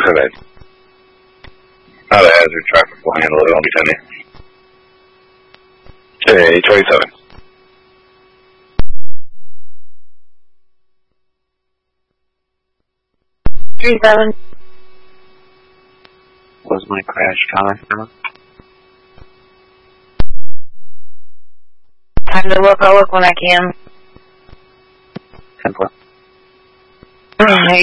278. Not a hazard, traffic will handle it, I'll be 10. Hey, 27. 37. Was my crash comment now? Time to look, I'll look when I can. 10-4.